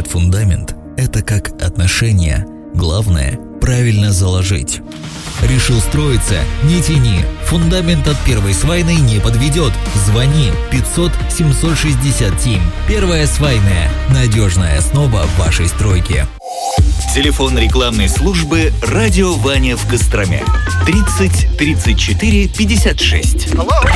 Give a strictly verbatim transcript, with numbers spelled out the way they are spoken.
Ведь фундамент – это как отношения. Главное – правильно заложить. Решил строиться? Не тяни. Фундамент от первой свайной не подведет. Звони пятьсот семьсот шестьдесят семь. Первая свайная. Надежная основа вашей стройки. Телефон рекламной службы «Радио Ваня» в Костроме. тридцать тридцать четыре пятьдесят шесть.